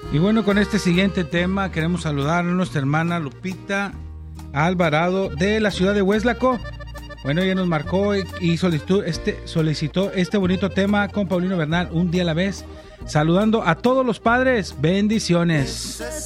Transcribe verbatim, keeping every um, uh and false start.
Y bueno, con este siguiente tema queremos saludar a nuestra hermana Lupita Alvarado de la ciudad de Hueslaco. Bueno, ella nos marcó y solicitó este, solicitó este bonito tema con Paulino Bernal, Un día a la vez, saludando a todos los padres. Bendiciones.